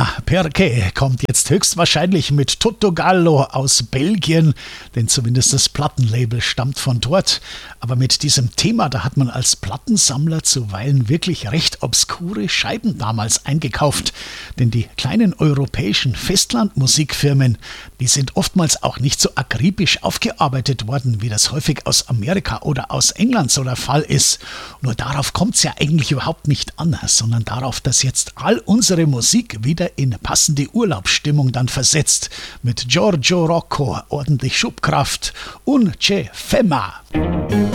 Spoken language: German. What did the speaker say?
Thomas Perquet kommt jetzt höchstwahrscheinlich mit Toto Gallo aus Belgien, denn zumindest das Plattenlabel stammt von dort. Aber mit diesem Thema, da hat man als Plattensammler zuweilen wirklich recht obskure Scheiben damals eingekauft. Denn die kleinen europäischen Festlandmusikfirmen, die sind oftmals auch nicht so akribisch aufgearbeitet worden, wie das häufig aus Amerika oder aus England so der Fall ist. Nur darauf kommt es ja eigentlich überhaupt nicht an, sondern darauf, dass jetzt all unsere Musik wieder in passende Urlaubsstimmung dann versetzt. Mit Giorgio Rocco ordentlich Schubkraft. Un c'è fema.